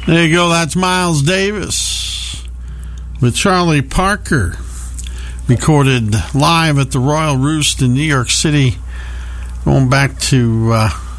There you go. That's Miles Davis with Charlie Parker, recorded live at the Royal Roost in New York City, going back to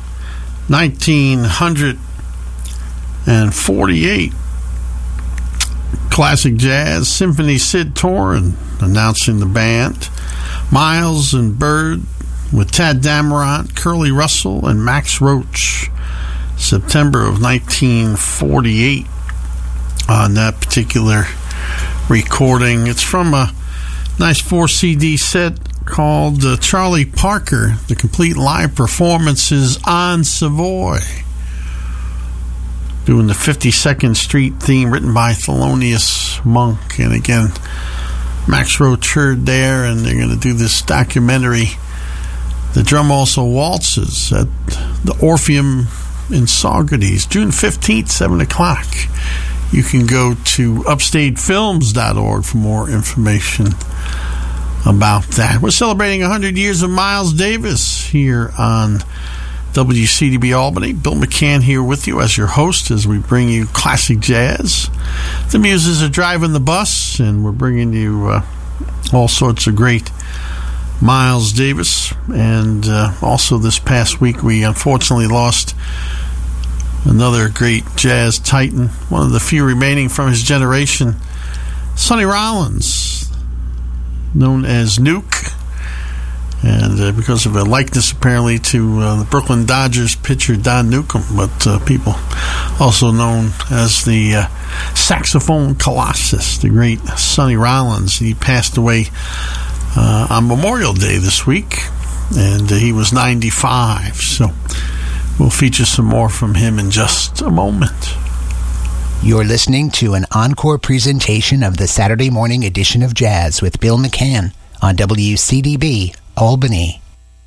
1948. Classic Jazz Symphony Sid Torin announcing the band. Miles and Bird with Tad Dameron, Curly Russell, and Max Roach. September of 1948 on that particular recording. It's from a nice 4-CD set called Charlie Parker, The Complete Live Performances on Savoy. Doing the 52nd Street theme written by Thelonious Monk. And again, Max Roach heard there, and they're going to do this documentary. The Drum Also Waltzes at the Orpheum in Saugerties, June 15th, 7 o'clock. You can go to upstatefilms.org for more information about that. We're celebrating 100 years of Miles Davis here on WCDB Albany. Bill McCann here with you as your host as we bring you classic jazz. The Muses are driving the bus, and we're bringing you all sorts of great Miles Davis. And also this past week we unfortunately lost another great jazz titan, one of the few remaining from his generation, Sonny Rollins, known as Nuke, and because of a likeness apparently to the Brooklyn Dodgers pitcher Don Newcomb, but people also known as the saxophone colossus, the great Sonny Rollins. He passed away on Memorial Day this week, and he was 95, so we'll feature some more from him in just a moment. You're listening to an encore presentation of the Saturday morning edition of Jazz with Bill McCann on WCDB Albany.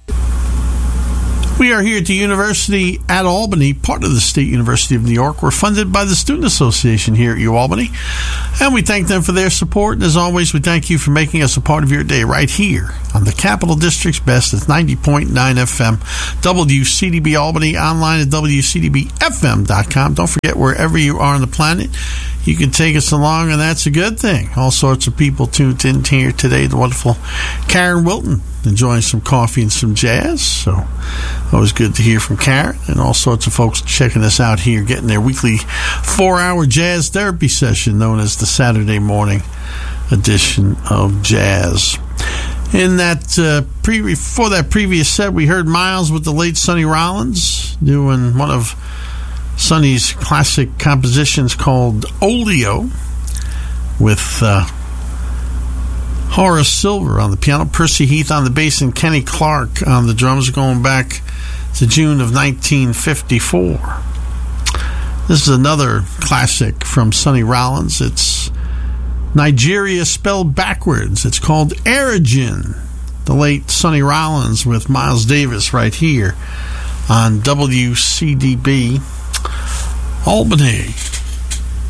We are here at the University at Albany, part of the State University of New York. We're funded by the Student Association here at UAlbany, and we thank them for their support. And as always, we thank you for making us a part of your day right here on the Capital District's best. It's 90.9 FM, WCDB Albany, online at WCDBFM.com. Don't forget, wherever you are on the planet, you can take us along, and that's a good thing. All sorts of people tuned in here today. The wonderful Karen Wilton enjoying some coffee and some jazz. So always good to hear from Karen, and all sorts of folks checking us out here, getting their weekly 4-hour jazz therapy session known as the Saturday morning edition of Jazz. In that for that previous set, we heard Miles with the late Sonny Rollins doing one of Sonny's classic compositions called Olio with Horace Silver on the piano, Percy Heath on the bass, and Kenny Clark on the drums, going back to June of 1954. This is another classic from Sonny Rollins. It's Nigeria spelled backwards. It's called Erigin. The late Sonny Rollins with Miles Davis right here on WCDB Albany.